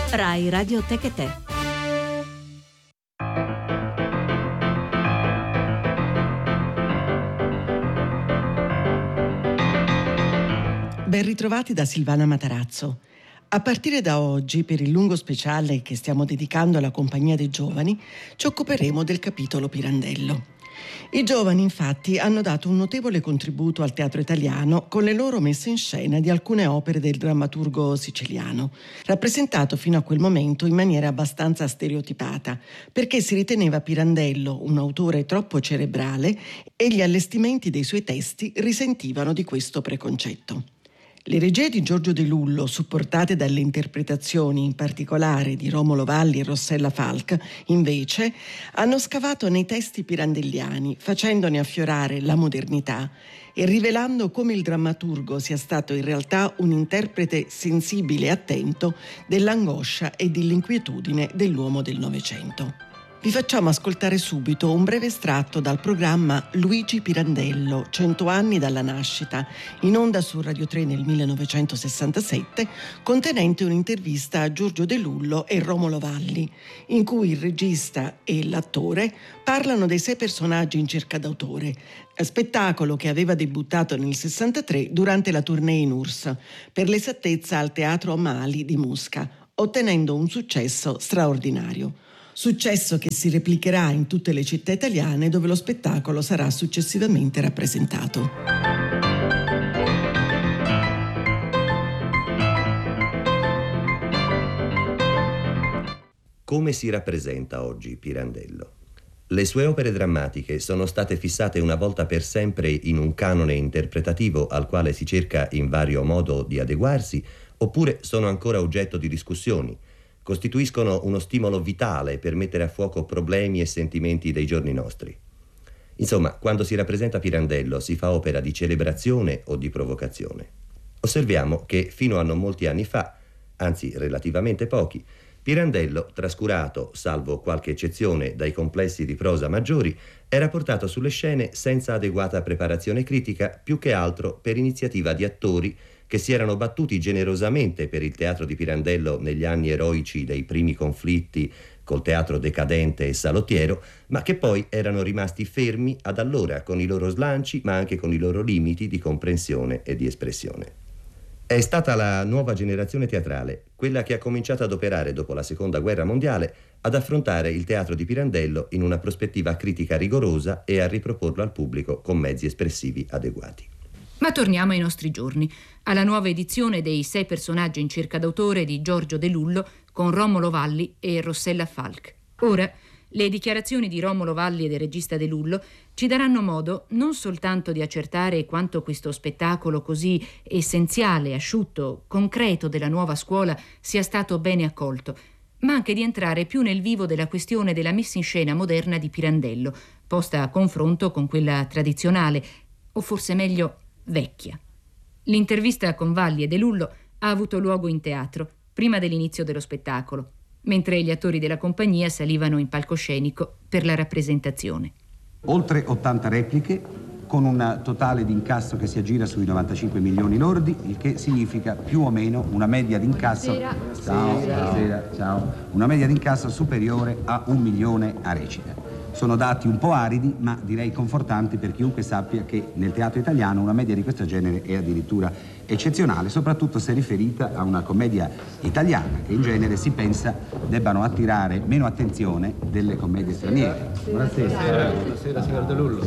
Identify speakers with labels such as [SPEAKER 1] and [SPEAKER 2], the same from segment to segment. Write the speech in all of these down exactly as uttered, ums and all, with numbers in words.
[SPEAKER 1] Rai Radio Tecate.
[SPEAKER 2] Ben ritrovati da Silvana Matarazzo. A partire da oggi, per il lungo speciale che stiamo dedicando alla Compagnia dei Giovani, ci occuperemo del capitolo Pirandello. I giovani, infatti, hanno dato un notevole contributo al teatro italiano con le loro messe in scena di alcune opere del drammaturgo siciliano, rappresentato fino a quel momento in maniera abbastanza stereotipata, perché si riteneva Pirandello un autore troppo cerebrale e gli allestimenti dei suoi testi risentivano di questo preconcetto. Le regie di Giorgio De Lullo, supportate dalle interpretazioni in particolare di Romolo Valli e Rossella Falck, invece, hanno scavato nei testi pirandelliani, facendone affiorare la modernità e rivelando come il drammaturgo sia stato in realtà un interprete sensibile e attento dell'angoscia e dell'inquietudine dell'uomo del Novecento. Vi facciamo ascoltare subito un breve estratto dal programma Luigi Pirandello, cento anni dalla nascita, in onda su Radio tre nel millenovecentosessantasette, contenente un'intervista a Giorgio De Lullo e Romolo Valli, in cui il regista e l'attore parlano dei sei personaggi in cerca d'autore, spettacolo che aveva debuttato nel sessantatré durante la tournée in U R S S, per l'esattezza al Teatro Mali di Mosca, ottenendo un successo straordinario. Successo che si replicherà in tutte le città italiane dove lo spettacolo sarà successivamente rappresentato.
[SPEAKER 3] Come si rappresenta oggi Pirandello? Le sue opere drammatiche sono state fissate una volta per sempre in un canone interpretativo al quale si cerca in vario modo di adeguarsi, oppure sono ancora oggetto di discussioni? Costituiscono uno stimolo vitale per mettere a fuoco problemi e sentimenti dei giorni nostri. Insomma, quando si rappresenta Pirandello si fa opera di celebrazione o di provocazione. Osserviamo che fino a non molti anni fa, anzi relativamente pochi, Pirandello, trascurato, salvo qualche eccezione, dai complessi di prosa maggiori, era portato sulle scene senza adeguata preparazione critica, più che altro per iniziativa di attori che si erano battuti generosamente per il teatro di Pirandello negli anni eroici dei primi conflitti col teatro decadente e salottiero, ma che poi erano rimasti fermi ad allora con i loro slanci, ma anche con i loro limiti di comprensione e di espressione. È stata la nuova generazione teatrale, quella che ha cominciato ad operare dopo la Seconda Guerra Mondiale, ad affrontare il teatro di Pirandello in una prospettiva critica rigorosa e a riproporlo al pubblico con mezzi espressivi adeguati.
[SPEAKER 4] Ma torniamo ai nostri giorni, alla nuova edizione dei sei personaggi in cerca d'autore di Giorgio De Lullo con Romolo Valli e Rossella Falck. Ora, le dichiarazioni di Romolo Valli e del regista De Lullo ci daranno modo non soltanto di accertare quanto questo spettacolo così essenziale, asciutto, concreto della nuova scuola sia stato bene accolto, ma anche di entrare più nel vivo della questione della messa in scena moderna di Pirandello, posta a confronto con quella tradizionale, o forse meglio vecchia. L'intervista con Valli e De Lullo ha avuto luogo in teatro, prima dell'inizio dello spettacolo, mentre gli attori della compagnia salivano in palcoscenico per la rappresentazione.
[SPEAKER 5] Oltre ottanta repliche, con un totale di incasso che si aggira sui novantacinque milioni lordi, il che significa più o meno una media di incasso. Ciao, ciao, ciao. Una media di incasso superiore a un milione a recita. Sono dati un po' aridi, ma direi confortanti per chiunque sappia che nel teatro italiano una media di questo genere è addirittura eccezionale, soprattutto se riferita a una commedia italiana che in genere si pensa debbano attirare meno attenzione delle commedie straniere. Buonasera.
[SPEAKER 6] Buonasera, signor De Lullo.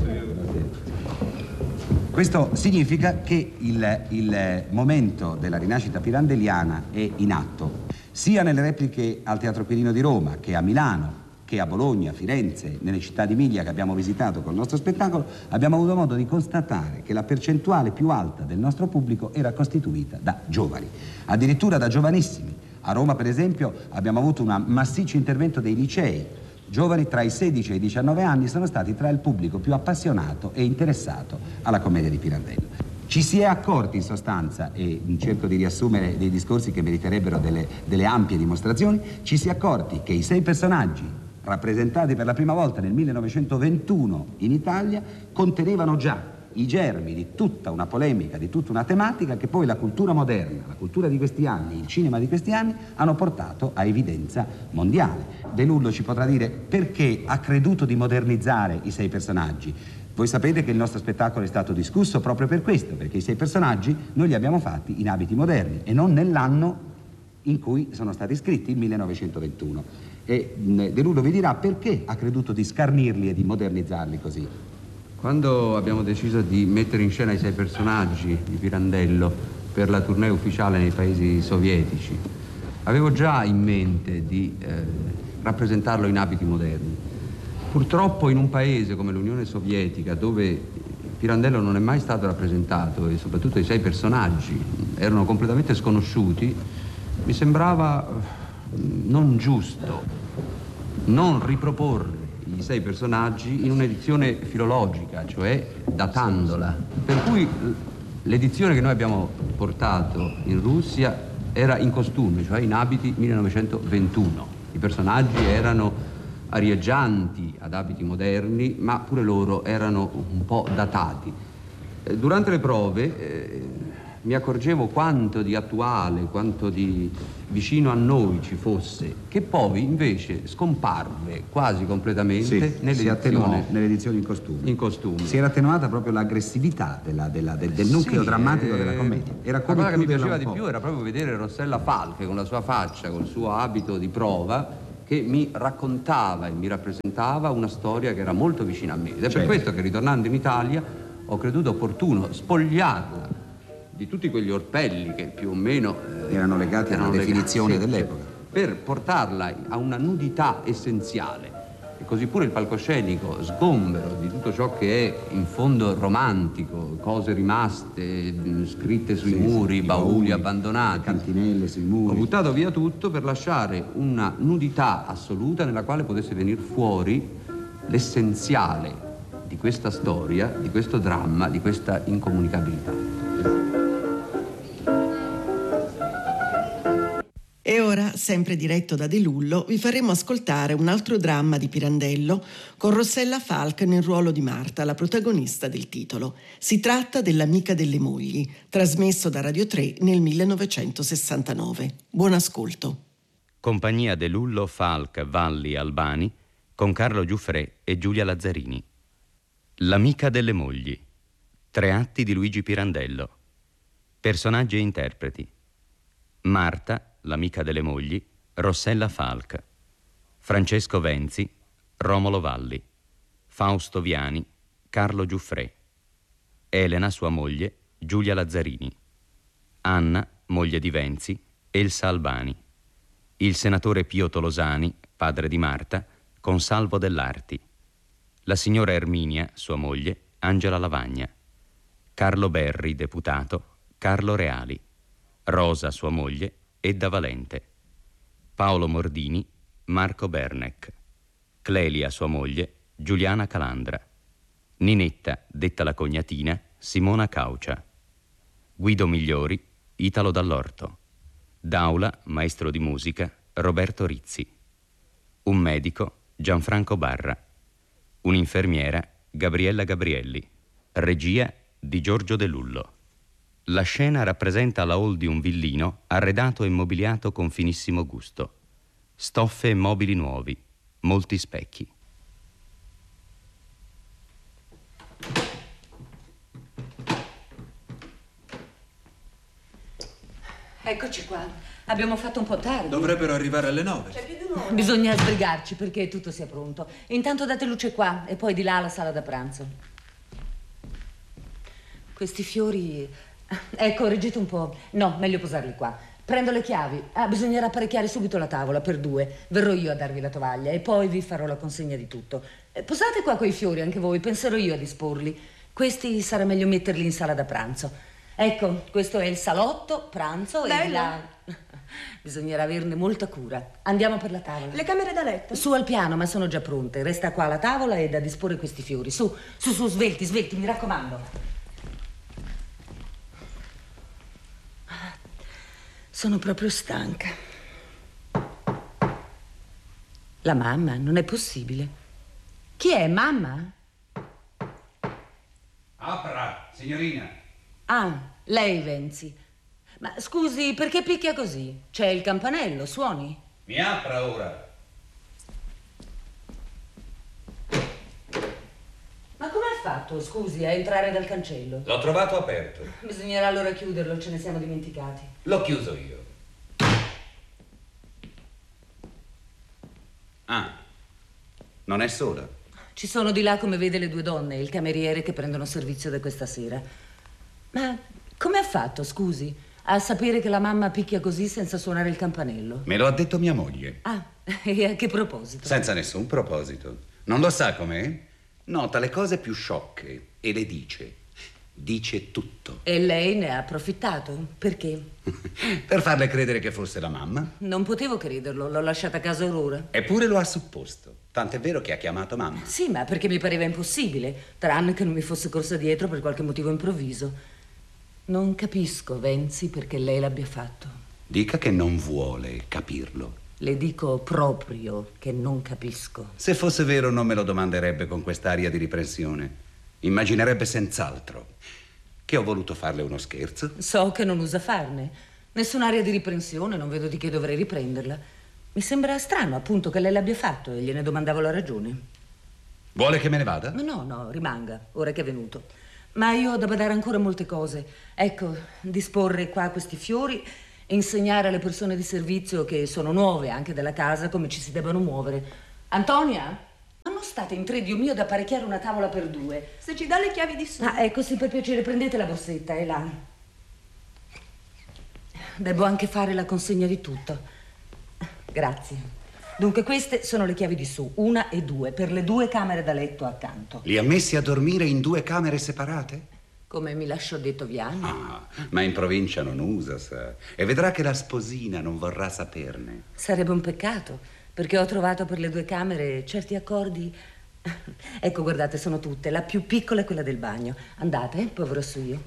[SPEAKER 5] Questo significa che il, il momento della rinascita pirandelliana è in atto, sia nelle repliche al Teatro Quirino di Roma che a Milano, che a Bologna, Firenze, nelle città d'Emilia che abbiamo visitato col nostro spettacolo, abbiamo avuto modo di constatare che la percentuale più alta del nostro pubblico era costituita da giovani, addirittura da giovanissimi. A Roma, per esempio, abbiamo avuto un massiccio intervento dei licei. Giovani tra i sedici e i diciannove anni sono stati tra il pubblico più appassionato e interessato alla commedia di Pirandello. Ci si è accorti in sostanza, e cerco di riassumere dei discorsi che meriterebbero delle, delle ampie dimostrazioni, ci si è accorti che i sei personaggi rappresentati per la prima volta nel millenovecentoventuno in Italia contenevano già i germi di tutta una polemica, di tutta una tematica che poi la cultura moderna, la cultura di questi anni, il cinema di questi anni hanno portato a evidenza mondiale. De Lullo ci potrà dire perché ha creduto di modernizzare i sei personaggi. Voi sapete che il nostro spettacolo è stato discusso proprio per questo, perché i sei personaggi noi li abbiamo fatti in abiti moderni e non nell'anno in cui sono stati scritti, il millenovecentoventuno. E De Lullo vi dirà perché ha creduto di scarnirli e di modernizzarli così.
[SPEAKER 1] Quando abbiamo deciso di mettere in scena i sei personaggi di Pirandello per la tournée ufficiale nei paesi sovietici, avevo già in mente di eh, rappresentarlo in abiti moderni. Purtroppo in un paese come l'Unione Sovietica, dove Pirandello non è mai stato rappresentato e soprattutto i sei personaggi erano completamente sconosciuti, mi sembrava non giusto non riproporre i sei personaggi in un'edizione filologica, cioè datandola. Per cui l'edizione che noi abbiamo portato in Russia era in costume, cioè in abiti millenovecentoventuno. I personaggi erano arieggianti ad abiti moderni, ma pure loro erano un po' datati. Durante le prove eh, mi accorgevo quanto di attuale, quanto di vicino a noi ci fosse, che poi invece scomparve quasi completamente
[SPEAKER 5] sì,
[SPEAKER 1] nell'edizione
[SPEAKER 5] nell'edizione in costume.
[SPEAKER 1] in costume.
[SPEAKER 5] Si era attenuata proprio l'aggressività della, della, del, del nucleo
[SPEAKER 1] sì,
[SPEAKER 5] drammatico
[SPEAKER 1] eh,
[SPEAKER 5] della commedia. Era
[SPEAKER 1] la cosa che mi piaceva di
[SPEAKER 5] po'.
[SPEAKER 1] più era proprio vedere Rossella Falck con la sua faccia, col suo abito di prova, che mi raccontava e mi rappresentava una storia che era molto vicina a me. Ed è
[SPEAKER 5] certo.
[SPEAKER 1] per questo che, ritornando in Italia, ho creduto opportuno spogliarla di tutti quegli orpelli che più o meno
[SPEAKER 5] eh, erano legati alla definizione
[SPEAKER 1] legati,
[SPEAKER 5] dell'epoca,
[SPEAKER 1] per portarla a una nudità essenziale. E così pure il palcoscenico, sgombero di tutto ciò che è in fondo romantico, cose rimaste, scritte sui
[SPEAKER 5] sì,
[SPEAKER 1] muri,
[SPEAKER 5] sì,
[SPEAKER 1] bauli,
[SPEAKER 5] bauli
[SPEAKER 1] abbandonati,
[SPEAKER 5] cantinelle sui muri.
[SPEAKER 1] Ho buttato via tutto per lasciare una nudità assoluta nella quale potesse venire fuori l'essenziale di questa storia, di questo dramma, di questa incomunicabilità.
[SPEAKER 2] E ora, sempre diretto da De Lullo, vi faremo ascoltare un altro dramma di Pirandello con Rossella Falck nel ruolo di Marta, la protagonista del titolo. Si tratta dell'Amica delle mogli, trasmesso da Radio tre nel millenovecentosessantanove. Buon ascolto.
[SPEAKER 6] Compagnia De Lullo, Falck, Valli, Albani, con Carlo Giuffrè e Giulia Lazzarini. L'Amica delle mogli. Tre atti di Luigi Pirandello. Personaggi e interpreti. Marta, l'amica delle mogli, Rossella Falck. Francesco Venzi, Romolo Valli. Fausto Viani, Carlo Giuffrè. Elena, sua moglie, Giulia Lazzarini. Anna, moglie di Venzi, Elsa Albani. Il senatore Pio Tolosani, padre di Marta, Consalvo Dell'Arti. La signora Erminia, sua moglie, Angela Lavagna. Carlo Berri, deputato, Carlo Reali. Rosa, sua moglie, Edda Valente. Paolo Mordini, Marco Bernec. Clelia, sua moglie, Giuliana Calandra. Ninetta, detta la cognatina, Simona Caucia. Guido Migliori, Italo Dall'Orto. Daula, maestro di musica, Roberto Rizzi. Un medico, Gianfranco Barra. Un'infermiera, Gabriella Gabrielli. Regia di Giorgio De Lullo. La scena rappresenta la hall di un villino arredato e mobiliato con finissimo gusto. Stoffe e mobili nuovi, molti specchi.
[SPEAKER 7] Eccoci qua. Abbiamo fatto un po' tardi.
[SPEAKER 8] Dovrebbero arrivare alle nove.
[SPEAKER 7] C'è più di un'ora. Bisogna sbrigarci perché tutto sia pronto. Intanto date luce qua e poi di là alla sala da pranzo. Questi fiori... Ecco, reggete un po'. No, meglio posarli qua. Prendo le chiavi. Ah, bisognerà apparecchiare subito la tavola per due. Verrò io a darvi la tovaglia e poi vi farò la consegna di tutto. Eh, posate qua quei fiori anche voi, penserò io a disporli. Questi sarà meglio metterli in sala da pranzo. Ecco, questo è il salotto, pranzo e di là... Bisognerà averne molta cura. Andiamo per la tavola.
[SPEAKER 9] Le camere da letto?
[SPEAKER 7] Su al piano, ma sono già pronte. Resta qua la tavola e da disporre questi fiori. Su, su, su, svelti, svelti, mi raccomando. Sono proprio stanca. La mamma? Non è possibile. Chi è, mamma?
[SPEAKER 10] Apra!
[SPEAKER 5] signorina.
[SPEAKER 7] Ah, lei, Venzi. Ma scusi, perché picchia così? C'è il campanello, suoni.
[SPEAKER 5] Mi apra ora.
[SPEAKER 7] Ma come ha fatto, scusi, a entrare dal cancello?
[SPEAKER 5] L'ho trovato aperto.
[SPEAKER 7] Bisognerà allora chiuderlo, ce ne siamo dimenticati.
[SPEAKER 5] L'ho chiuso io. Ah, non è sola?
[SPEAKER 7] Ci sono di là, come vede, le due donne e il cameriere che prendono servizio da questa sera. Ma come ha fatto, scusi, a sapere che la mamma picchia così senza suonare il campanello?
[SPEAKER 5] Me lo ha detto mia moglie.
[SPEAKER 7] Ah, e a che proposito?
[SPEAKER 5] Senza nessun proposito. Non lo sa com'è? Nota le cose più sciocche e le dice. Dice tutto.
[SPEAKER 7] E lei ne ha approfittato? Perché?
[SPEAKER 5] Per farle credere che fosse la mamma.
[SPEAKER 7] Non potevo crederlo, l'ho lasciata a casa Aurora.
[SPEAKER 5] Eppure lo ha supposto. Tant'è vero che ha chiamato mamma.
[SPEAKER 7] Sì, ma perché mi pareva impossibile, tranne che non mi fosse corsa dietro per qualche motivo improvviso. Non capisco, Venzi, perché lei l'abbia fatto.
[SPEAKER 5] Dica che non vuole capirlo.
[SPEAKER 7] Le dico proprio che non capisco.
[SPEAKER 5] Se fosse vero non me lo domanderebbe con quest'aria di riprensione. Immaginerebbe senz'altro che ho voluto farle uno scherzo.
[SPEAKER 7] So che non usa farne. Nessun'aria di riprensione, non vedo di che dovrei riprenderla. Mi sembra strano, appunto, che lei l'abbia fatto e gliene domandavo la ragione.
[SPEAKER 5] Vuole che me ne vada?
[SPEAKER 7] Ma no, no, rimanga, ora che è venuto. Ma io ho da badare ancora molte cose. Ecco, disporre qua questi fiori, insegnare alle persone di servizio che sono nuove anche della casa come ci si debbano muovere. Antonia? Ma non state in tre, Dio mio, ad apparecchiare una tavola per due?
[SPEAKER 8] Se ci dà le chiavi di su.
[SPEAKER 7] Ah, ecco, sì, per piacere, prendete la borsetta, è là. Devo anche fare la consegna di tutto. Grazie. Dunque, queste sono le chiavi di su, una e due, per le due camere da letto accanto.
[SPEAKER 5] Li ha messi a dormire in due camere separate?
[SPEAKER 7] Come mi lasciò detto Viani.
[SPEAKER 5] Ah, ma in provincia non usa, sa. E vedrà che la sposina non vorrà saperne.
[SPEAKER 7] Sarebbe un peccato, perché ho trovato per le due camere certi accordi. Ecco, guardate, sono tutte. La più piccola è quella del bagno. Andate, eh, povero suo.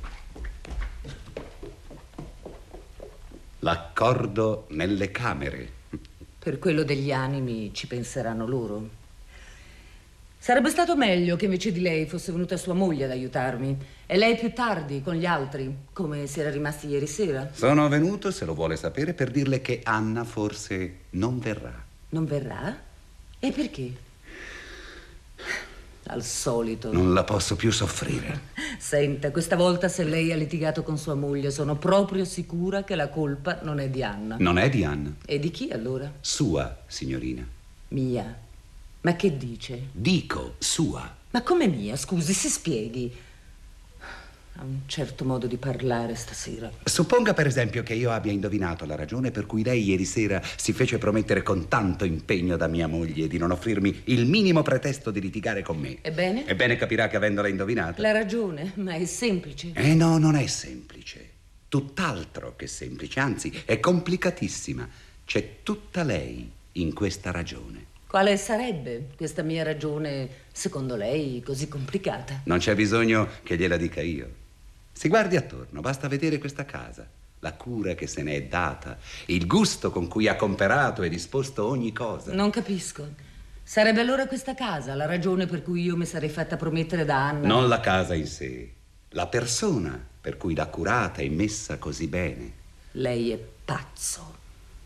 [SPEAKER 5] L'accordo nelle camere.
[SPEAKER 7] Per quello degli animi ci penseranno loro. Sarebbe stato meglio che invece di lei fosse venuta sua moglie ad aiutarmi e lei più tardi con gli altri, come si era rimasti ieri sera.
[SPEAKER 5] Sono venuto, se lo vuole sapere, per dirle che Anna forse non verrà.
[SPEAKER 7] Non verrà? E perché? Al solito.
[SPEAKER 5] Non la posso più soffrire.
[SPEAKER 7] Senta, questa volta se lei ha litigato con sua moglie, sono proprio sicura che la colpa non è di Anna.
[SPEAKER 5] Non è di Anna.
[SPEAKER 7] E di chi allora?
[SPEAKER 5] Sua, signorina.
[SPEAKER 7] Mia. Ma che dice?
[SPEAKER 5] Dico sua.
[SPEAKER 7] Ma come mia? Scusi, si spieghi. Ha un certo modo di parlare stasera.
[SPEAKER 5] Supponga per esempio che io abbia indovinato la ragione per cui lei ieri sera si fece promettere con tanto impegno da mia moglie di non offrirmi il minimo pretesto di litigare con me.
[SPEAKER 7] Ebbene?
[SPEAKER 5] Ebbene capirà che avendola indovinata.
[SPEAKER 7] La ragione, ma è semplice.
[SPEAKER 5] Eh no, non è semplice. Tutt'altro che semplice, anzi è complicatissima. C'è tutta lei in questa ragione.
[SPEAKER 7] Quale sarebbe questa mia ragione, secondo lei, così complicata?
[SPEAKER 5] Non c'è bisogno che gliela dica io. Si guardi attorno, basta vedere questa casa, la cura che se ne è data, il gusto con cui ha comperato e disposto ogni cosa.
[SPEAKER 7] Non capisco. Sarebbe allora questa casa la ragione per cui io mi sarei fatta promettere da Anna?
[SPEAKER 5] Non la casa in sé, la persona per cui l'ha curata e messa così bene.
[SPEAKER 7] Lei è pazzo.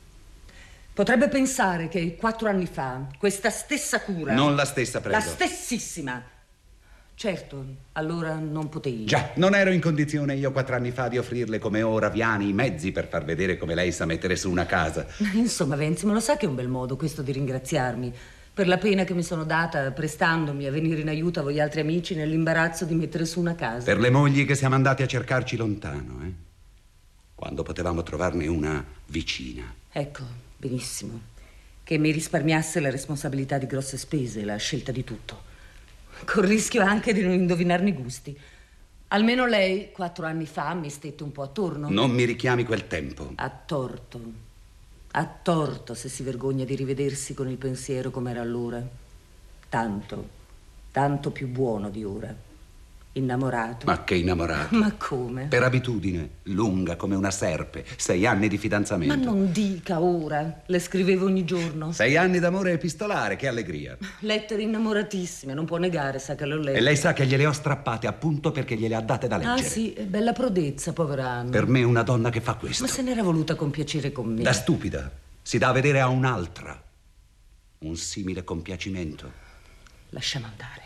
[SPEAKER 7] Potrebbe pensare che quattro anni fa questa stessa cura...
[SPEAKER 5] Non la stessa, prego.
[SPEAKER 7] La stessissima. Certo, allora non potevi.
[SPEAKER 5] Già, non ero in condizione io quattro anni fa di offrirle come ora Viani i mezzi per far vedere come lei sa mettere su una casa.
[SPEAKER 7] Insomma, Venzi, me lo sa che è un bel modo questo di ringraziarmi per la pena che mi sono data prestandomi a venire in aiuto a voi altri amici nell'imbarazzo di mettere su una casa.
[SPEAKER 5] Per le mogli che siamo andati a cercarci lontano, eh? Quando potevamo trovarne una vicina.
[SPEAKER 7] Ecco, benissimo. Che mi risparmiasse la responsabilità di grosse spese, la scelta di tutto. Col rischio anche di non indovinarne i gusti. Almeno lei, quattro anni fa, mi stette un po' attorno.
[SPEAKER 5] Non mi richiami quel tempo.
[SPEAKER 7] Ha torto. Ha torto se si vergogna di rivedersi con il pensiero come era allora. Tanto, tanto più buono di ora.
[SPEAKER 5] Innamorato. Ma che innamorato?
[SPEAKER 7] Ma come?
[SPEAKER 5] Per abitudine, lunga come una serpe. Sei anni di fidanzamento.
[SPEAKER 7] Ma non dica ora. Le scrivevo ogni giorno.
[SPEAKER 5] Sei anni d'amore epistolare, che allegria.
[SPEAKER 7] Lettere innamoratissime, non può negare, sa che l'ho letto.
[SPEAKER 5] E lei sa che gliele ho strappate appunto perché gliele ha date da leggere.
[SPEAKER 7] Ah sì, bella prodezza, povera Anna.
[SPEAKER 5] Per me una donna che fa questo.
[SPEAKER 7] Ma se n'era voluta compiacere con me.
[SPEAKER 5] Da stupida. Si dà a vedere a un'altra. Un simile compiacimento.
[SPEAKER 7] Lasciamo andare.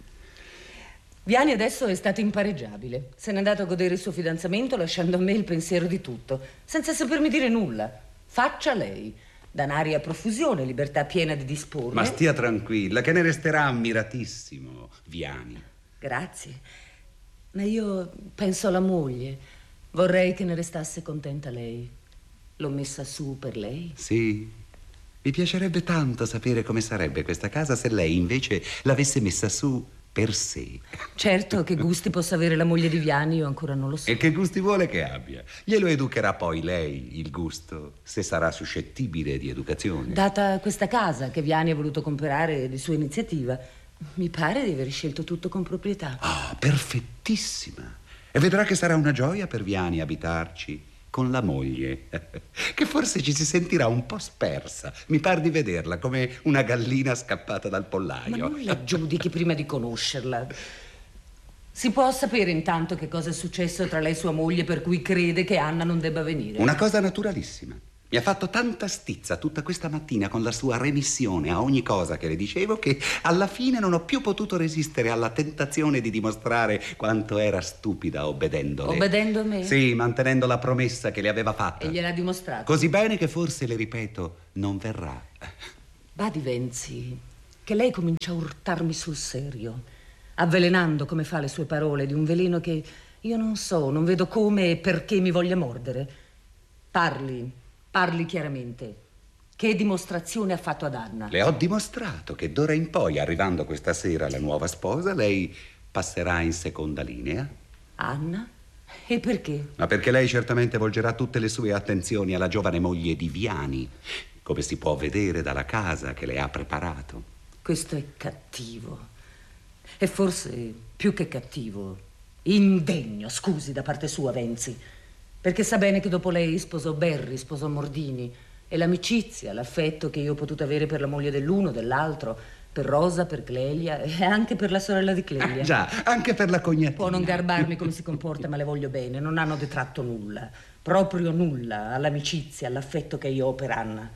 [SPEAKER 7] Viani adesso è stato impareggiabile. Se n'è andato a godere il suo fidanzamento lasciando a me il pensiero di tutto, senza sapermi dire nulla. Faccia lei. Danari a profusione, libertà piena di disporre.
[SPEAKER 5] Ma stia tranquilla, che ne resterà ammiratissimo, Viani.
[SPEAKER 7] Grazie. Ma io penso alla moglie. Vorrei che ne restasse contenta lei. L'ho messa su per lei.
[SPEAKER 5] Sì. Mi piacerebbe tanto sapere come sarebbe questa casa se lei invece l'avesse messa su per sé.
[SPEAKER 7] Certo, che gusti possa avere la moglie di Viani io ancora non lo so.
[SPEAKER 5] E che gusti vuole che abbia? Glielo educherà poi lei, il gusto, se sarà suscettibile di educazione.
[SPEAKER 7] Data questa casa che Viani ha voluto comprare di sua iniziativa, mi pare di aver scelto tutto con proprietà.
[SPEAKER 5] Ah, perfettissima. E vedrà che sarà una gioia per Viani abitarci con la moglie, che forse ci si sentirà un po' spersa. Mi par di vederla come una gallina scappata dal pollaio.
[SPEAKER 7] Ma non la giudichi prima di conoscerla. Si può sapere intanto che cosa è successo tra lei e sua moglie per cui crede che Anna non debba venire?
[SPEAKER 5] Una cosa naturalissima. Mi ha fatto tanta stizza tutta questa mattina con la sua remissione a ogni cosa che le dicevo che alla fine non ho più potuto resistere alla tentazione di dimostrare quanto era stupida obbedendole.
[SPEAKER 7] Obbedendo a me?
[SPEAKER 5] Sì, mantenendo la promessa che le aveva fatta.
[SPEAKER 7] E gliel'ha dimostrato?
[SPEAKER 5] Così bene che forse, le ripeto, non verrà.
[SPEAKER 7] Badi, Venzi, che lei comincia a urtarmi sul serio, avvelenando, come fa, le sue parole di un veleno che io non so, non vedo come e perché mi voglia mordere. Parli. Parli chiaramente. Che dimostrazione ha fatto ad Anna?
[SPEAKER 5] Le ho dimostrato che d'ora in poi, arrivando questa sera la nuova sposa, lei passerà in seconda linea.
[SPEAKER 7] Anna? E perché?
[SPEAKER 5] Ma perché lei certamente volgerà tutte le sue attenzioni alla giovane moglie di Viani, come si può vedere dalla casa che le ha preparato.
[SPEAKER 7] Questo è cattivo. E forse più che cattivo, indegno, scusi, da parte sua, Venzi. Perché sa bene che dopo lei sposò Berri, sposò Mordini, e l'amicizia, l'affetto che io ho potuto avere per la moglie dell'uno, dell'altro, per Rosa, per Clelia e anche per la sorella di Clelia.
[SPEAKER 5] Ah, già, anche per la cognatina.
[SPEAKER 7] Può non garbarmi come si comporta, ma le voglio bene. Non hanno detratto nulla, proprio nulla, all'amicizia, all'affetto che io ho per Anna.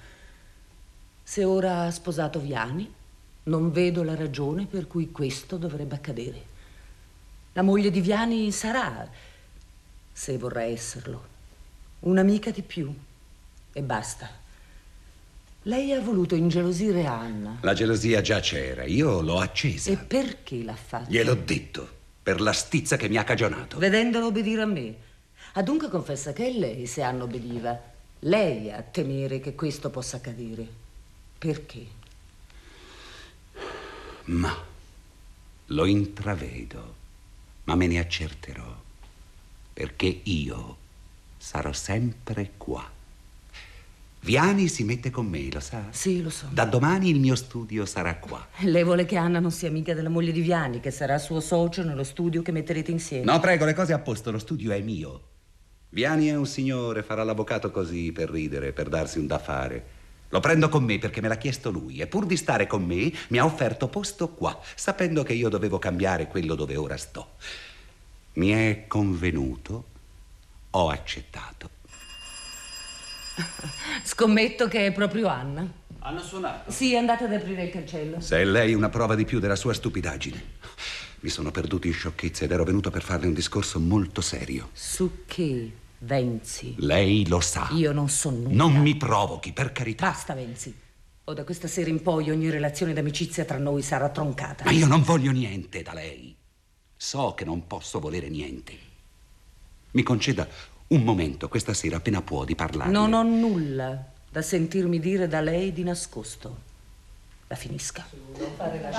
[SPEAKER 7] Se ora ha sposato Viani, non vedo la ragione per cui questo dovrebbe accadere. La moglie di Viani sarà, se vorrà esserlo, un'amica di più e basta. Lei ha voluto ingelosire Anna.
[SPEAKER 5] La gelosia già c'era, io l'ho accesa.
[SPEAKER 7] E perché l'ha fatto?
[SPEAKER 5] Gliel'ho detto, per la stizza che mi ha cagionato.
[SPEAKER 7] Vedendolo obbedire a me. Ah, dunque confessa che è lei, se Anna obbediva, lei a temere che questo possa accadere. Perché?
[SPEAKER 5] Ma lo intravedo, ma me ne accerterò. Perché io sarò sempre qua. Viani si mette con me, lo sa?
[SPEAKER 7] Sì, lo so.
[SPEAKER 5] Da domani il mio studio sarà qua.
[SPEAKER 7] Lei vuole che Anna non sia amica della moglie di Viani, che sarà suo socio nello studio che metterete insieme.
[SPEAKER 5] No, prego, le cose a posto, lo studio è mio. Viani è un signore, farà l'avvocato così, per ridere, per darsi un da fare. Lo prendo con me perché me l'ha chiesto lui e pur di stare con me mi ha offerto posto qua, sapendo che io dovevo cambiare quello dove ora sto. Mi è convenuto, ho accettato.
[SPEAKER 7] Scommetto che è proprio Anna.
[SPEAKER 8] Hanno suonato?
[SPEAKER 7] Sì, andate ad aprire il cancello.
[SPEAKER 5] Se è lei una prova di più della sua stupidaggine. Mi sono perduto in sciocchezze ed ero venuto per farle un discorso molto serio.
[SPEAKER 7] Su che, Venzi?
[SPEAKER 5] Lei lo sa.
[SPEAKER 7] Io non so nulla.
[SPEAKER 5] Non mi provochi, per carità.
[SPEAKER 7] Basta, Venzi. O da questa sera in poi ogni relazione d'amicizia tra noi sarà troncata.
[SPEAKER 5] Ma io non voglio niente da lei. So che non posso volere niente. Mi conceda un momento questa sera, appena può, di parlare.
[SPEAKER 7] Non ho nulla da sentirmi dire da lei di nascosto. La finisca.
[SPEAKER 9] Non fare la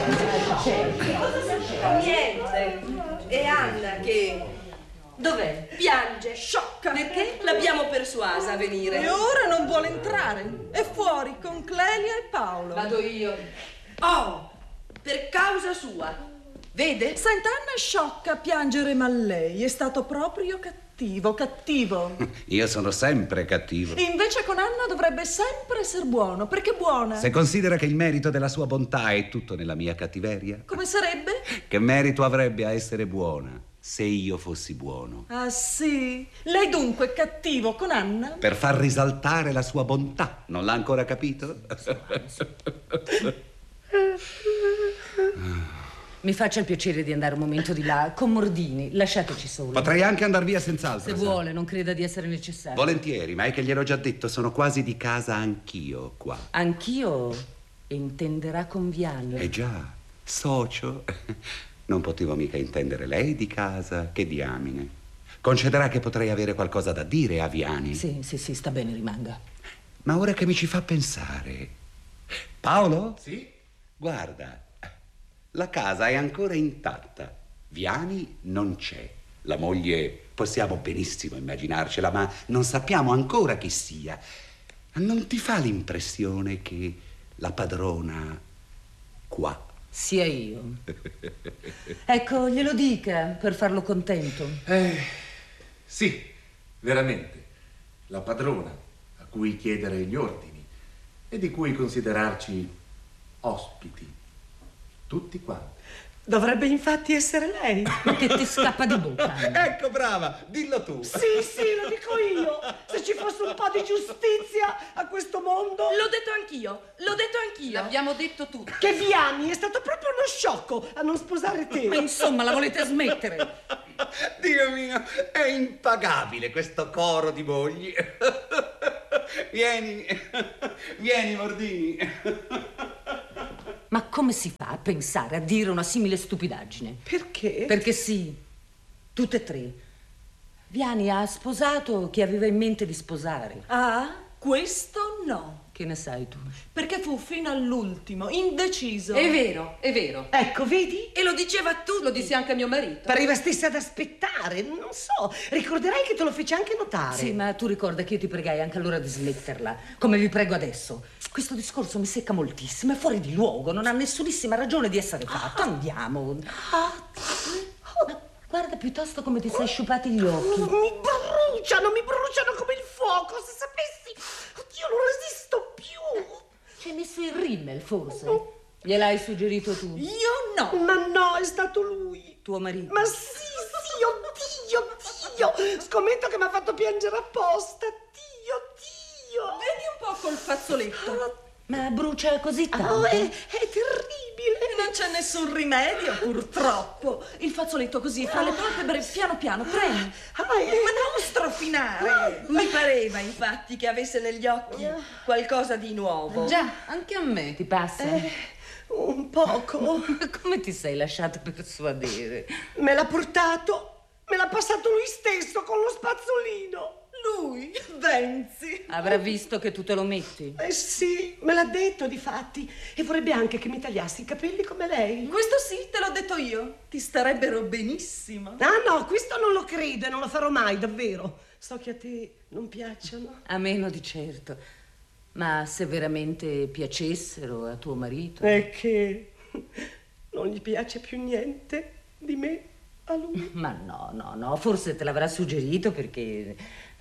[SPEAKER 9] niente. È Anna che...
[SPEAKER 7] Dov'è?
[SPEAKER 9] Piange, sciocca.
[SPEAKER 7] Perché?
[SPEAKER 9] L'abbiamo persuasa a venire.
[SPEAKER 10] E ora non vuole entrare. È fuori con Clelia e Paolo.
[SPEAKER 9] Vado io. Oh, per causa sua. Vede?
[SPEAKER 10] Senta, Anna è sciocca a piangere, ma lei è stato proprio cattivo, cattivo.
[SPEAKER 5] Io sono sempre cattivo.
[SPEAKER 10] Invece con Anna dovrebbe sempre essere buono, perché buona.
[SPEAKER 5] Se considera che il merito della sua bontà è tutto nella mia cattiveria,
[SPEAKER 10] Come sarebbe?
[SPEAKER 5] che merito avrebbe a essere buona se io fossi buono?
[SPEAKER 10] Ah sì? Lei dunque è cattivo con Anna?
[SPEAKER 5] Per far risaltare la sua bontà. Non l'ha ancora capito?
[SPEAKER 7] Mi faccia il piacere di andare un momento di là con Mordini, lasciateci soli.
[SPEAKER 5] Potrei anche andar via senz'altro.
[SPEAKER 7] Se
[SPEAKER 5] sa.
[SPEAKER 7] vuole, non creda di essere necessario.
[SPEAKER 5] Volentieri, ma è che gliel'ho già detto, sono quasi di casa anch'io qua.
[SPEAKER 7] Anch'io intenderà con Viani.
[SPEAKER 5] Eh già, socio. Non potevo mica intendere lei di casa che diamine. Concederà che potrei avere qualcosa da dire a Viani.
[SPEAKER 7] Sì, sì, sì, sta bene, rimanga.
[SPEAKER 5] Ma ora che mi ci fa pensare... Paolo?
[SPEAKER 8] Sì?
[SPEAKER 5] Guarda, la casa è ancora intatta. Viani non c'è. La moglie possiamo benissimo immaginarcela, ma non sappiamo ancora chi sia. Non ti fa l'impressione che la padrona qua
[SPEAKER 7] Sia io. Ecco, glielo dica per farlo contento.
[SPEAKER 8] Eh, sì, veramente. La padrona a cui chiedere gli ordini e di cui considerarci ospiti. Tutti quanti.
[SPEAKER 10] Dovrebbe infatti essere lei.
[SPEAKER 7] Che ti scappa di bocca.
[SPEAKER 5] Ecco, brava, dillo tu.
[SPEAKER 10] Sì, sì, lo dico io. Se ci fosse un po' di giustizia a questo mondo.
[SPEAKER 9] L'ho detto anch'io, l'ho detto anch'io.
[SPEAKER 4] L'abbiamo detto tutti.
[SPEAKER 10] Che Viani è stato proprio uno sciocco a non sposare te.
[SPEAKER 7] Ma insomma, la volete smettere?
[SPEAKER 5] Dio mio, è impagabile questo coro di mogli. Vieni, vieni Mordini.
[SPEAKER 7] Ma come si fa a pensare a dire una simile stupidaggine?
[SPEAKER 10] Perché?
[SPEAKER 7] Perché sì, tutte e tre. Viani ha sposato chi aveva in mente di sposare.
[SPEAKER 10] Ah, questo no.
[SPEAKER 7] Che ne sai tu?
[SPEAKER 10] Perché fu fino all'ultimo, indeciso.
[SPEAKER 4] È vero, è vero.
[SPEAKER 10] Ecco, vedi?
[SPEAKER 9] E lo diceva tu,
[SPEAKER 4] Lo dissi anche a mio marito.
[SPEAKER 10] Pareva stesse ad aspettare, non so. Ricorderai che te lo fece anche notare.
[SPEAKER 7] Sì, ma tu ricorda che io ti pregai anche allora di smetterla, come vi prego adesso. Questo discorso mi secca moltissimo, è fuori di luogo, non ha nessunissima ragione di essere fatto. Andiamo.
[SPEAKER 10] Ah.
[SPEAKER 7] Ma guarda piuttosto come ti sei sciupati gli occhi.
[SPEAKER 10] Mi bruciano, mi bruciano come il fuoco, se sapessi. Oddio, non resisto più.
[SPEAKER 7] Ci hai messo il rimmel, forse? Gliel'hai suggerito tu?
[SPEAKER 10] Io no. Ma no, è stato lui.
[SPEAKER 7] Tuo marito?
[SPEAKER 10] Ma sì, sì, oddio, oddio. Scommetto che mi ha fatto piangere apposta. Dio, Dio.
[SPEAKER 9] Vedi un po' col fazzoletto.
[SPEAKER 7] Ma brucia così tanto?
[SPEAKER 10] Oh, è, è terribile.
[SPEAKER 9] Non c'è nessun rimedio, purtroppo. Il fazzoletto così, fra le palpebre, piano piano, premi.
[SPEAKER 10] Ah,
[SPEAKER 9] Ma
[SPEAKER 10] è...
[SPEAKER 9] non strofinare. Mi pareva, infatti, che avesse negli occhi qualcosa di nuovo.
[SPEAKER 7] Già, anche a me. Ti passa?
[SPEAKER 10] Eh, un poco.
[SPEAKER 7] Come ti sei lasciato persuadere?
[SPEAKER 10] Me l'ha portato, me l'ha passato lui stesso con lo spazzolino. Lui, Venzi.
[SPEAKER 7] Avrà visto che tu te lo metti?
[SPEAKER 10] Eh sì, me l'ha detto difatti. E vorrebbe anche che mi tagliassi i capelli come lei.
[SPEAKER 9] Questo sì, te l'ho detto io. Ti starebbero benissimo.
[SPEAKER 10] Ah no, questo non lo credo e non lo farò mai, davvero. So che a te non piacciono.
[SPEAKER 7] A meno di certo. Ma se veramente piacessero a tuo marito...
[SPEAKER 10] È che non gli piace più niente di me a lui.
[SPEAKER 7] Ma no, no, no, forse te l'avrà suggerito perché...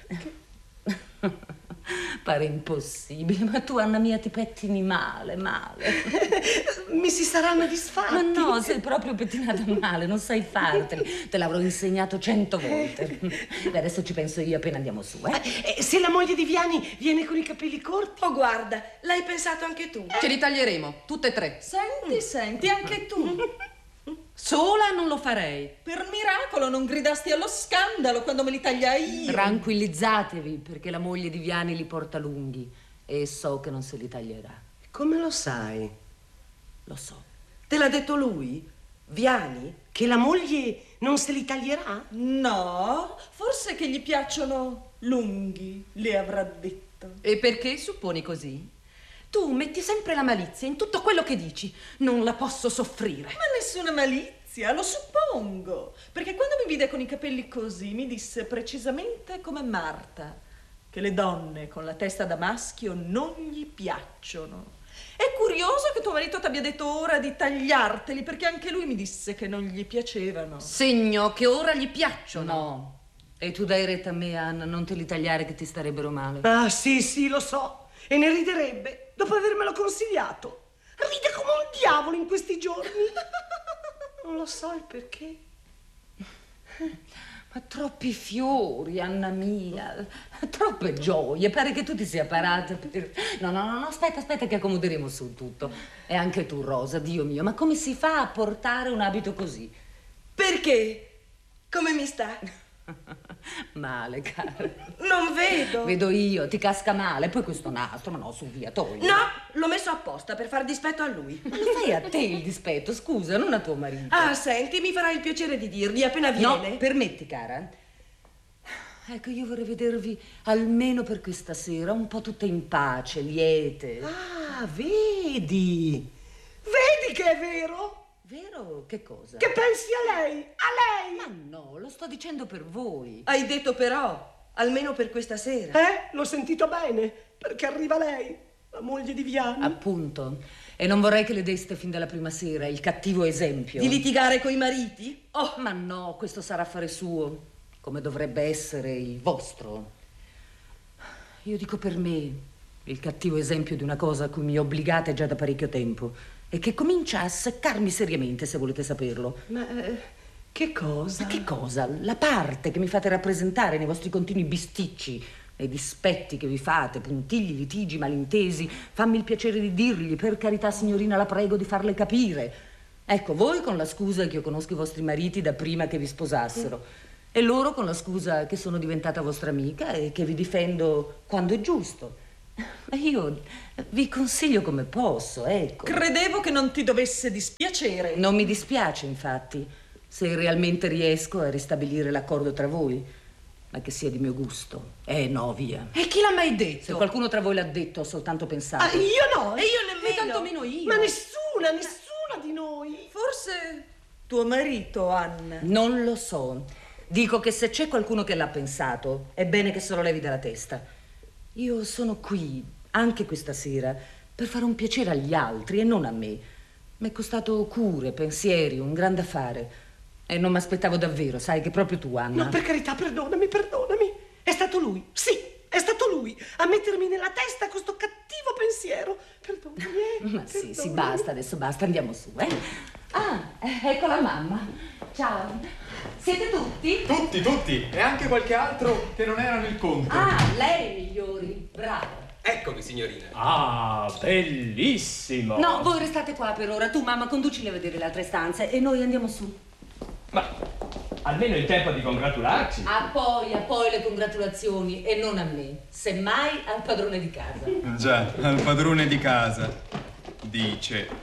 [SPEAKER 7] Pare impossibile, ma tu, Anna mia, ti pettini male, male.
[SPEAKER 10] Mi si saranno disfatti.
[SPEAKER 7] Ma no, sei proprio pettinata male, non sai farteli. Te l'avrò insegnato cento volte. Beh, adesso ci penso io appena andiamo su, eh?
[SPEAKER 10] Eh, se la moglie di Viani viene con i capelli corti.
[SPEAKER 9] Oh, guarda, l'hai pensato anche tu.
[SPEAKER 4] Ce li taglieremo, tutte e tre.
[SPEAKER 9] Senti, senti, anche tu.
[SPEAKER 4] Sola non lo farei.
[SPEAKER 9] Per miracolo non gridasti allo scandalo quando me li tagliai io.
[SPEAKER 7] Tranquillizzatevi, perché la moglie di Viani li porta lunghi e so che non se li taglierà.
[SPEAKER 10] Come lo sai?
[SPEAKER 7] Lo so.
[SPEAKER 10] Te l'ha detto lui? Viani? Che la moglie non se li taglierà?
[SPEAKER 9] No, forse che gli piacciono lunghi, le avrà detto.
[SPEAKER 4] E perché supponi così? Tu metti sempre la malizia in tutto quello che dici. Non la posso soffrire.
[SPEAKER 9] Ma nessuna malizia, lo suppongo. Perché quando mi vide con i capelli così, mi disse precisamente come Marta, che le donne con la testa da maschio non gli piacciono. È curioso che tuo marito ti abbia detto ora di tagliarteli, perché anche lui mi disse che non gli piacevano.
[SPEAKER 7] Segno che ora gli piacciono. No. E tu dai retta a me, Anna, non te li tagliare che ti starebbero male.
[SPEAKER 10] Ah, sì, sì, lo so. E ne riderebbe, dopo avermelo consigliato. Ride come un diavolo in questi giorni. Non lo so il perché.
[SPEAKER 7] Ma troppi fiori, Anna mia, troppe gioie, pare che tu ti sia parata per... No, no, no, no, aspetta, aspetta che accomoderemo su tutto. E anche tu, Rosa, Dio mio, ma come si fa a portare un abito così?
[SPEAKER 10] Perché? Come mi sta?
[SPEAKER 7] Male, cara.
[SPEAKER 10] Non vedo.
[SPEAKER 7] Vedo io, ti casca male, poi questo nastro, ma no, su via, togli.
[SPEAKER 10] No, l'ho messo apposta per far dispetto a lui.
[SPEAKER 7] Ma lo fai a te il dispetto, scusa, non a tuo marito.
[SPEAKER 10] Ah, senti, mi farai il piacere di dirgli appena viene.
[SPEAKER 7] No, permetti, cara. Ecco, io vorrei vedervi almeno per questa sera, un po' tutte in pace, liete.
[SPEAKER 10] Ah, vedi? Vedi che è vero?
[SPEAKER 7] Vero? Che cosa?
[SPEAKER 10] Che pensi a lei? A lei?
[SPEAKER 7] Ma no, lo sto dicendo per voi.
[SPEAKER 10] Hai detto però, almeno per questa sera. Eh? L'ho sentito bene, perché arriva lei, la moglie di Viani.
[SPEAKER 7] Appunto. E non vorrei che le deste fin dalla prima sera il cattivo esempio.
[SPEAKER 10] Di litigare coi mariti?
[SPEAKER 7] Oh, ma no, questo sarà affare suo, come dovrebbe essere il vostro. Io dico per me, il cattivo esempio di una cosa a cui mi obbligate già da parecchio tempo. E che comincia a seccarmi seriamente, se volete saperlo.
[SPEAKER 10] Ma eh, che cosa?
[SPEAKER 7] Ma che cosa? La parte che mi fate rappresentare nei vostri continui bisticci, nei dispetti che vi fate, puntigli, litigi, malintesi. Fammi il piacere di dirgli, per carità signorina, la prego di farle capire. Ecco, voi con la scusa che io conosco i vostri mariti da prima che vi sposassero. Mm. E loro con la scusa che sono diventata vostra amica e che vi difendo quando è giusto. Ma io vi consiglio come posso, ecco.
[SPEAKER 9] Credevo che non ti dovesse dispiacere.
[SPEAKER 7] Non mi dispiace, infatti, se realmente riesco a ristabilire l'accordo tra voi, ma che sia di mio gusto. Eh, no, via.
[SPEAKER 10] E chi l'ha mai detto?
[SPEAKER 7] Se qualcuno tra voi l'ha detto, ho soltanto pensato.
[SPEAKER 10] Ah, io no,
[SPEAKER 9] e io nemmeno.
[SPEAKER 10] E tanto meno io. Ma nessuna, nessuna di noi.
[SPEAKER 9] Forse tuo marito, Anna.
[SPEAKER 7] Non lo so. Dico che se c'è qualcuno che l'ha pensato, è bene che se lo levi dalla testa. Io sono qui, anche questa sera, per fare un piacere agli altri e non a me. Mi è costato cure, pensieri, un grande affare. E non mi aspettavo davvero, sai, che proprio tu, Anna.
[SPEAKER 10] No, per carità, perdonami, perdonami. È stato lui, sì, è stato lui, a mettermi nella testa questo cattivo pensiero. Perdonami, eh.
[SPEAKER 7] Ma
[SPEAKER 10] perdonami.
[SPEAKER 7] sì, sì, basta, adesso basta, andiamo su, eh. Ah, ecco la mamma. Ciao. Siete tutti?
[SPEAKER 11] Tutti, tutti. E anche qualche altro che non era nel conto.
[SPEAKER 7] Ah, lei, migliori. Bravo.
[SPEAKER 12] Eccomi, signorina.
[SPEAKER 11] Ah, bellissimo.
[SPEAKER 7] No, voi restate qua per ora. Tu, mamma, conducili a vedere le altre stanze e noi andiamo su.
[SPEAKER 11] Ma almeno il tempo di congratularci.
[SPEAKER 7] A poi, a poi le congratulazioni e non a me. Semmai al padrone di casa.
[SPEAKER 13] Già, al padrone di casa. Dice...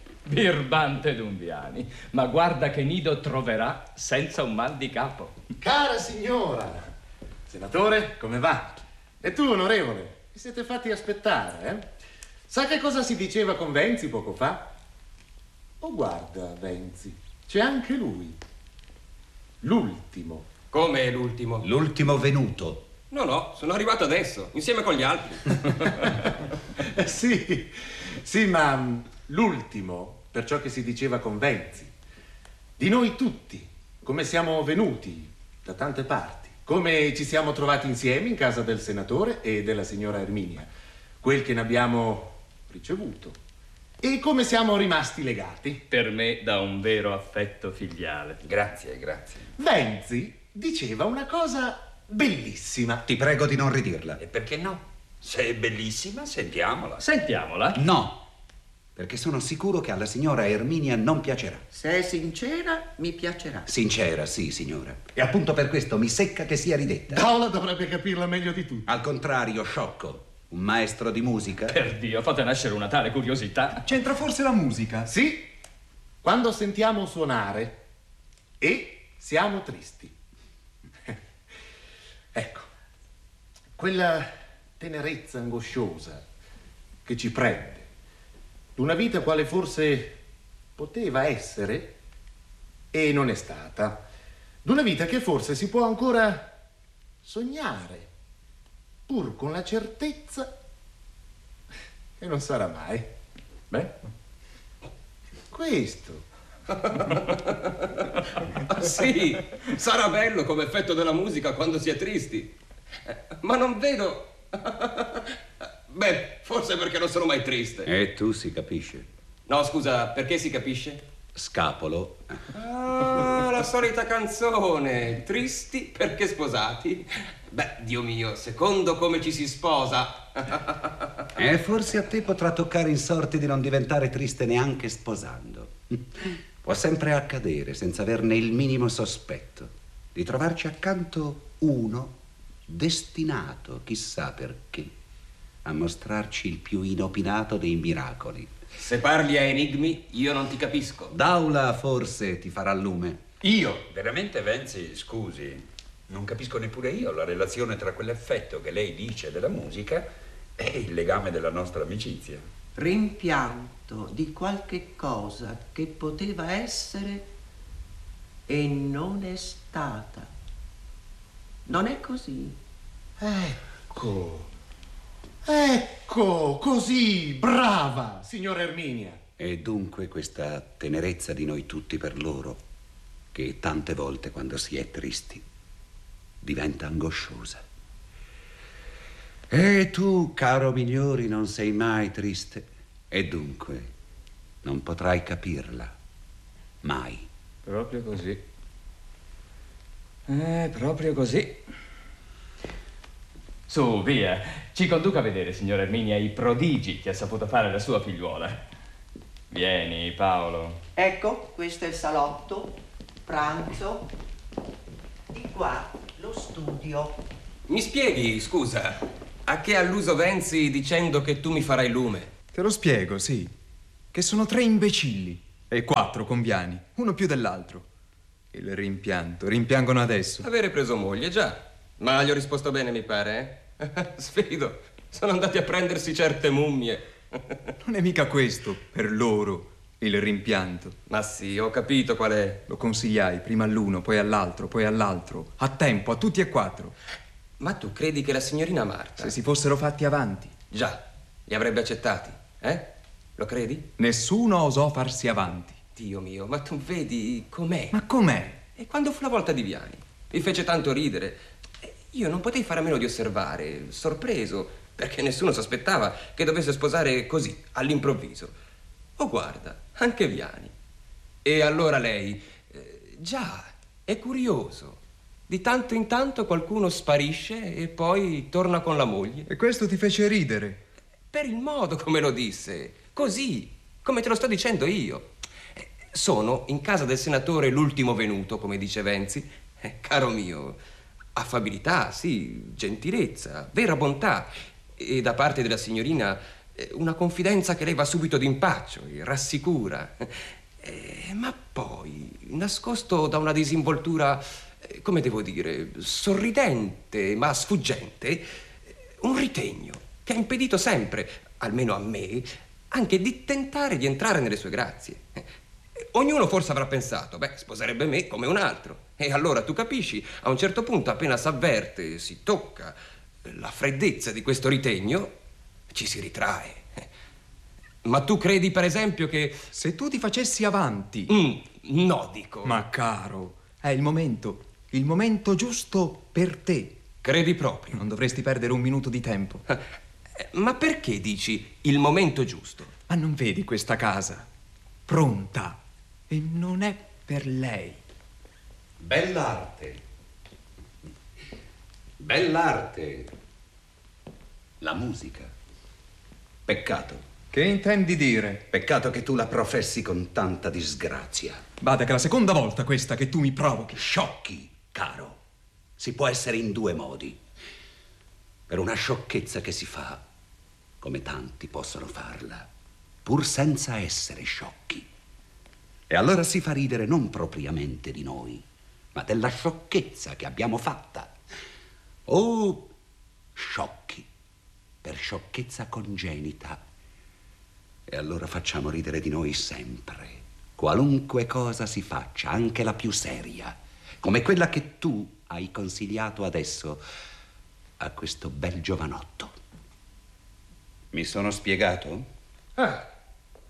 [SPEAKER 11] Birbante Dunviani, ma guarda che nido troverà senza un mal di capo.
[SPEAKER 8] Cara signora, senatore, come va? E tu, onorevole, vi siete fatti aspettare, eh? Sa che cosa si diceva con Venzi poco fa? Oh, guarda, Venzi, c'è anche lui. L'ultimo.
[SPEAKER 12] Come l'ultimo?
[SPEAKER 3] L'ultimo venuto.
[SPEAKER 12] No, no, sono arrivato adesso, insieme con gli altri.
[SPEAKER 8] eh, sì, sì, ma l'ultimo... per ciò che si diceva con Venzi, di noi tutti, come siamo venuti da tante parti, come ci siamo trovati insieme in casa del senatore e della signora Erminia, quel che ne abbiamo ricevuto, e come siamo rimasti legati.
[SPEAKER 11] Per me da un vero affetto filiale.
[SPEAKER 12] Grazie, grazie.
[SPEAKER 8] Venzi diceva una cosa bellissima.
[SPEAKER 3] Ti prego di non ridirla.
[SPEAKER 12] E perché no? Se è bellissima, sentiamola.
[SPEAKER 11] Sentiamola?
[SPEAKER 3] No. Perché sono sicuro che alla signora Erminia non piacerà.
[SPEAKER 14] Se è sincera, mi piacerà.
[SPEAKER 3] Sincera, sì, signora. E appunto per questo mi secca che sia ridetta.
[SPEAKER 8] Paola dovrebbe capirla meglio di tutti.
[SPEAKER 3] Al contrario, sciocco. Un maestro di musica.
[SPEAKER 11] Per Dio, fate nascere una tale curiosità.
[SPEAKER 13] C'entra forse la musica?
[SPEAKER 8] Sì, quando sentiamo suonare e siamo tristi. Ecco, quella tenerezza angosciosa che ci prende. D'una vita quale forse poteva essere e non è stata. D'una vita che forse si può ancora sognare, pur con la certezza che non sarà mai.
[SPEAKER 11] Beh?
[SPEAKER 8] Questo.
[SPEAKER 12] Ah, sì, sarà bello come effetto della musica quando si è tristi. Eh, Ma non vedo... Beh, forse perché non sono mai triste.
[SPEAKER 15] E tu si capisce.
[SPEAKER 12] No, scusa, perché si capisce?
[SPEAKER 15] Scapolo.
[SPEAKER 12] Ah, la solita canzone. Tristi perché sposati. Beh, Dio mio, secondo come ci si sposa.
[SPEAKER 15] E forse a te potrà toccare in sorte di non diventare triste neanche sposando. Può sempre accadere, senza averne il minimo sospetto, di trovarci accanto uno destinato, chissà perché, a mostrarci il più inopinato dei miracoli.
[SPEAKER 12] Se parli a enigmi, io non ti capisco.
[SPEAKER 15] Daula forse ti farà lume.
[SPEAKER 13] Io?
[SPEAKER 16] Veramente, Venzi, scusi, non capisco neppure io la relazione tra quell'effetto che lei dice della musica e il legame della nostra amicizia.
[SPEAKER 14] Rimpianto di qualche cosa che poteva essere e non è stata. Non è così?
[SPEAKER 8] Ecco. Ecco, così, brava, signora Erminia.
[SPEAKER 15] E dunque questa tenerezza di noi tutti per loro, che tante volte quando si è tristi diventa angosciosa. E tu, caro Migliori, non sei mai triste e dunque non potrai capirla mai.
[SPEAKER 11] Proprio così. Eh, proprio così. Su, via, ci conduca a vedere, signora Erminia, i prodigi che ha saputo fare la sua figliuola. Vieni, Paolo.
[SPEAKER 14] Ecco, questo è il salotto, pranzo. Di qua, lo studio.
[SPEAKER 12] Mi spieghi, scusa, a che ha alluso Venzi dicendo che tu mi farai lume?
[SPEAKER 13] Te lo spiego, sì. Che sono tre imbecilli e quattro conviani, uno più dell'altro. Il rimpianto, rimpiangono adesso.
[SPEAKER 12] Avere preso moglie, già. Ma gli ho risposto bene, mi pare, eh? Sfido, sono andati a prendersi certe mummie.
[SPEAKER 13] Non è mica questo, per loro, il rimpianto.
[SPEAKER 12] Ma sì, ho capito qual è.
[SPEAKER 13] Lo consigliai prima all'uno, poi all'altro, poi all'altro. A tempo, a tutti e quattro.
[SPEAKER 12] Ma tu credi che la signorina Marta...
[SPEAKER 13] Se si fossero fatti avanti.
[SPEAKER 12] Già, li avrebbe accettati, eh? Lo credi?
[SPEAKER 13] Nessuno osò farsi avanti.
[SPEAKER 12] Dio mio, ma tu vedi com'è.
[SPEAKER 13] Ma com'è?
[SPEAKER 12] E quando fu la volta di Viani? Mi fece tanto ridere. Io non potei fare a meno di osservare, sorpreso, perché nessuno sospettava che dovesse sposare così, all'improvviso. Oh, guarda, anche Viani. E allora lei... Eh, già, è curioso. Di tanto in tanto qualcuno sparisce e poi torna con la moglie.
[SPEAKER 13] E questo ti fece ridere?
[SPEAKER 12] Per il modo come lo disse. Così, come te lo sto dicendo io. Sono in casa del senatore l'ultimo venuto, come dice Venzi. Eh, caro mio... Affabilità, sì, gentilezza, vera bontà e da parte della signorina una confidenza che lei va subito d'impaccio e rassicura. Eh, ma poi, nascosto da una disinvoltura, come devo dire, sorridente ma sfuggente, un ritegno che ha impedito sempre, almeno a me, anche di tentare di entrare nelle sue grazie. Ognuno forse avrà pensato, beh, sposerebbe me come un altro. E allora tu capisci, a un certo punto appena s'avverte, si tocca la freddezza di questo ritegno, ci si ritrae. Ma tu credi per esempio che...
[SPEAKER 13] Se tu ti facessi avanti...
[SPEAKER 12] Mm, no, dico.
[SPEAKER 13] Ma caro, è il momento, il momento giusto per te.
[SPEAKER 12] Credi proprio?
[SPEAKER 13] Non dovresti perdere un minuto di tempo.
[SPEAKER 12] Ma perché dici il momento giusto?
[SPEAKER 13] Ma non vedi questa casa? Pronta. E non è per lei.
[SPEAKER 15] Bell'arte. Bell'arte. La musica. Peccato.
[SPEAKER 13] Che intendi dire?
[SPEAKER 15] Peccato che tu la professi con tanta disgrazia.
[SPEAKER 13] Bada che è la seconda volta questa che tu mi provochi.
[SPEAKER 15] Sciocchi, caro. Si può essere in due modi. Per una sciocchezza che si fa, come tanti possono farla, pur senza essere sciocchi. E allora si fa ridere non propriamente di noi, ma della sciocchezza che abbiamo fatta. Oh, sciocchi, per sciocchezza congenita. E allora facciamo ridere di noi sempre, qualunque cosa si faccia, anche la più seria, come quella che tu hai consigliato adesso a questo bel giovanotto. Mi sono spiegato?
[SPEAKER 12] Ah,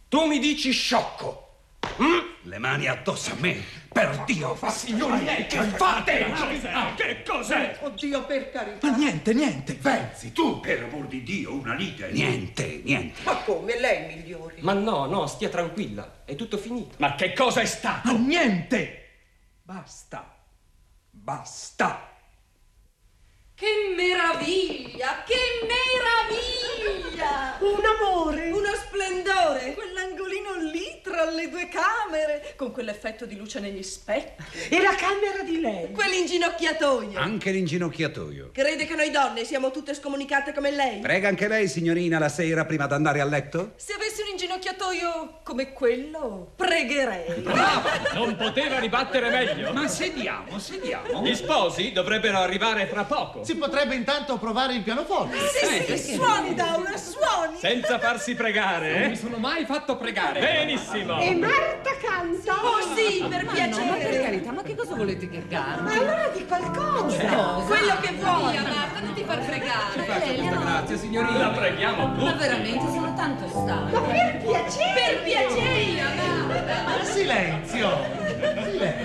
[SPEAKER 12] Tu mi dici sciocco.
[SPEAKER 15] Mm? Le mani addosso a me, per Dio!
[SPEAKER 12] Ma signori miei, che fate?
[SPEAKER 15] Che cos'è?
[SPEAKER 14] Oddio, per carità.
[SPEAKER 13] Ma niente, niente.
[SPEAKER 15] Venzi, tu, per amor di Dio, una lite. Niente, niente.
[SPEAKER 14] Ma come? Lei migliori.
[SPEAKER 12] Ma no, no, stia tranquilla. È tutto finito.
[SPEAKER 11] Ma che cosa è stato?
[SPEAKER 13] Ma niente! Basta. Basta.
[SPEAKER 9] Che meraviglia! Che meraviglia!
[SPEAKER 10] Un amore!
[SPEAKER 9] Uno splendore! Quell'angolino lì tra le due camere, con quell'effetto di luce negli specchi.
[SPEAKER 10] E la camera di lei?
[SPEAKER 9] Quell'inginocchiatoio.
[SPEAKER 15] Anche l'inginocchiatoio.
[SPEAKER 9] Crede che noi donne siamo tutte scomunicate come lei?
[SPEAKER 15] Prega anche lei, signorina, la sera prima d'andare a letto?
[SPEAKER 9] Se avessi un inginocchiatoio come quello, pregherei.
[SPEAKER 11] Brava! Non poteva ribattere meglio.
[SPEAKER 15] Ma sediamo, sediamo.
[SPEAKER 11] Gli sposi dovrebbero arrivare fra poco.
[SPEAKER 8] Si potrebbe intanto provare il pianoforte.
[SPEAKER 9] Sì,
[SPEAKER 11] Eh,
[SPEAKER 9] sì, suoni, Daura, suoni!
[SPEAKER 11] Senza farsi pregare.
[SPEAKER 12] Non
[SPEAKER 11] eh?
[SPEAKER 12] mi sono mai fatto pregare.
[SPEAKER 11] Benissimo.
[SPEAKER 10] E Marta canta?
[SPEAKER 9] Oh sì, per
[SPEAKER 7] Ma
[SPEAKER 9] piacere!
[SPEAKER 7] no, ma per carità, ma che cosa volete che canti?
[SPEAKER 10] Ma allora di qualcosa!
[SPEAKER 9] Quello che vuoi! Via, Marta, non ti far fregare!
[SPEAKER 12] Faccia questa grazia, signorina.
[SPEAKER 11] La preghiamo tutti.
[SPEAKER 7] Ma veramente sono tanto stanca.
[SPEAKER 10] Ma per piacere!
[SPEAKER 9] Per piacere, Marta!
[SPEAKER 8] Silenzio! Silenzio!